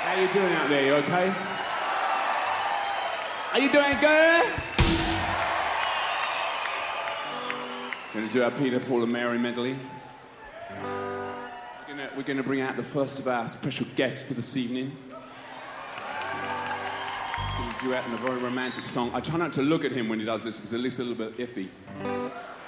How you doing out there? You okay? Are you doing good? Gonna do our Peter, Paul and Mary medley. We're gonna bring out the first of our special guests for this evening. He's gonna duet in a very romantic song. I try not to look at him when he does this because it looks a little bit iffy.